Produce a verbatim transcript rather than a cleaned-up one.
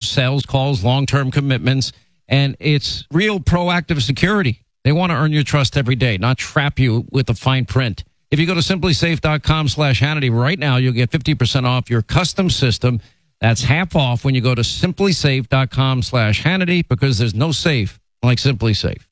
sales calls, long-term commitments, and it's real proactive security. They want to earn your trust every day, not trap you with the fine print. If you go to simplysafe.com slash Hannity right now, you'll get fifty percent off your custom system. That's half off when you go to simplysafe.com slash Hannity, because there's no safe like Simply Safe.